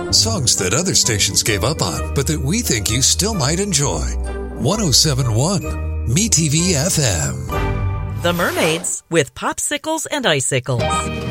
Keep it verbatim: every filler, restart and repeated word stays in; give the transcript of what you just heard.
Songs that other stations gave up on, but that we think you still might enjoy. one oh seven point one MeTV F M. The Mermaids with Popsicles and Icicles.